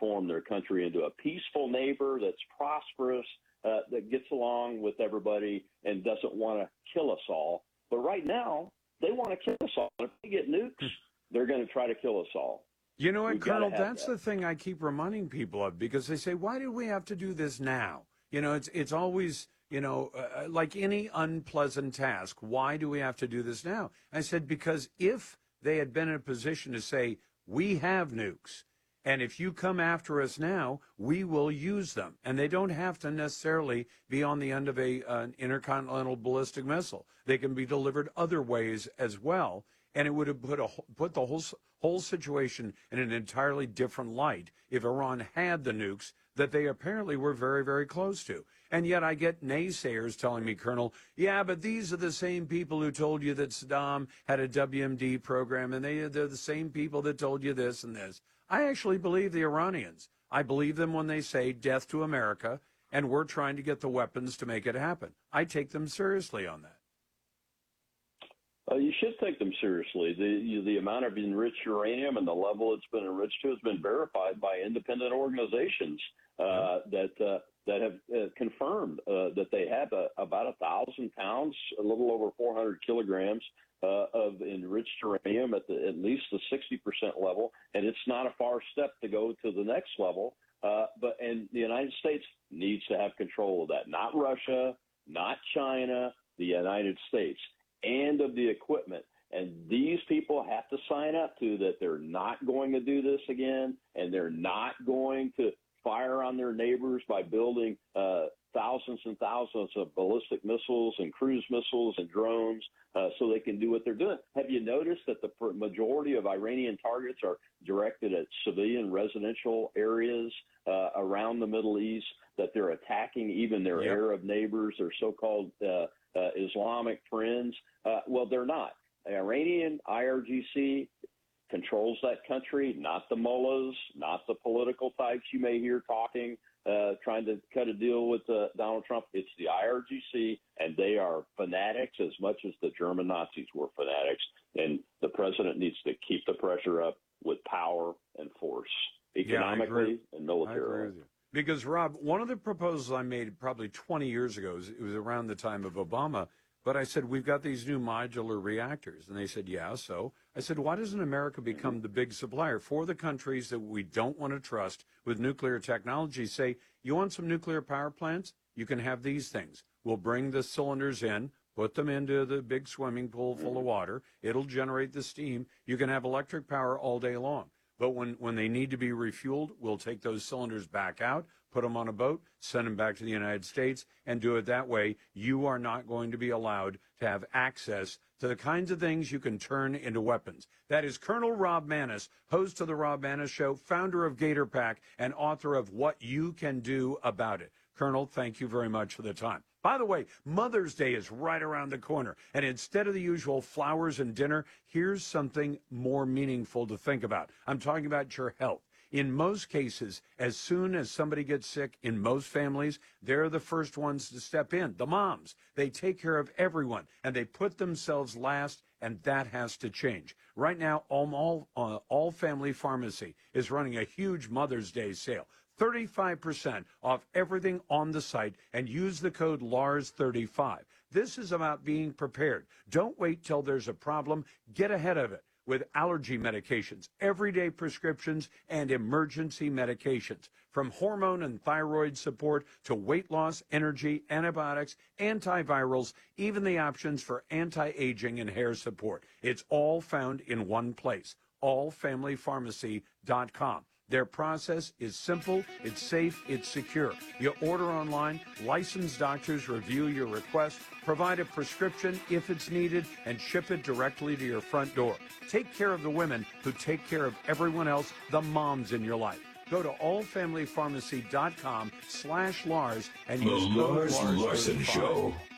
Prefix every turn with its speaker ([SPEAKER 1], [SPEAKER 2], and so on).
[SPEAKER 1] transform their country into a peaceful neighbor that's prosperous, that gets along with everybody and doesn't want to kill us all. But right now, they want to kill us all. If they get nukes, they're going to try to kill us all.
[SPEAKER 2] You know what, Colonel, that's the thing I keep reminding people of, because they say, why do we have to do this now? You know, it's always, like any unpleasant task, why do we have to do this now? I said, because if they had been in a position to say, we have nukes, and if you come after us now, we will use them. And they don't have to necessarily be on the end of an intercontinental ballistic missile. They can be delivered other ways as well. And it would have put the whole situation in an entirely different light if Iran had the nukes that they apparently were very, very close to. And yet I get naysayers telling me, Colonel, yeah, but these are the same people who told you that Saddam had a WMD program, and they're the same people that told you this and this. I actually believe the Iranians. I believe them when they say death to America, and we're trying to get the weapons to make it happen. I take them seriously on that.
[SPEAKER 1] You should take them seriously. The amount of enriched uranium and the level it's been enriched to has been verified by independent organizations that have confirmed that they have about 1,000 pounds, a little over 400 kilograms of enriched uranium at least the 60% level, and it's not a far step to go to the next level. And the United States needs to have control of that, not Russia, not China, the United States, and of the equipment. And these people have to sign up to that they're not going to do this again, and they're not going to fire on their neighbors by building thousands and thousands of ballistic missiles and cruise missiles and drones so they can do what they're doing. Have you noticed that the majority of Iranian targets are directed at civilian residential areas around the Middle East, that they're attacking even their Arab neighbors, their so-called Islamic friends? Well, they're not. Iranian IRGC controls that country, not the mullahs, not the political types you may hear talking, trying to cut a deal with Donald Trump. It's the IRGC, and they are fanatics as much as the German Nazis were fanatics. And the president needs to keep the pressure up with power and force, economically and militarily.
[SPEAKER 2] I agree with you. Because, Rob, one of the proposals I made probably 20 years ago, it was around the time of Obama, but I said, we've got these new modular reactors. And they said, yeah, so. I said, why doesn't America become the big supplier for the countries that we don't want to trust with nuclear technology? Say, you want some nuclear power plants? You can have these things. We'll bring the cylinders in, put them into the big swimming pool full of water. It'll generate the steam. You can have electric power all day long. But when they need to be refueled, we'll take those cylinders back out, put them on a boat, send them back to the United States, and do it that way. You are not going to be allowed to have access to the kinds of things you can turn into weapons. That is Colonel Rob Maness, host of The Rob Maness Show, founder of Gator Pack, and author of What You Can Do About It. Colonel, thank you very much for the time. By the way, Mother's Day is right around the corner, and instead of the usual flowers and dinner, here's something more meaningful to think about. I'm talking about your health. In most cases, as soon as somebody gets sick, in most families, they're the first ones to step in, the moms. They take care of everyone, and they put themselves last, and that has to change. Right now, All Family Pharmacy is running a huge Mother's Day sale. 35% off everything on the site, and use the code LARS35. This is about being prepared. Don't wait till there's a problem. Get ahead of it with allergy medications, everyday prescriptions, and emergency medications. From hormone and thyroid support to weight loss, energy, antibiotics, antivirals, even the options for anti-aging and hair support. It's all found in one place, allfamilypharmacy.com. Their process is simple, it's safe, it's secure. You order online, licensed doctors review your request, provide a prescription if it's needed, and ship it directly to your front door. Take care of the women who take care of everyone else, the moms in your life. Go to allfamilypharmacy.com/Lars and use
[SPEAKER 3] The Lars Larson Show.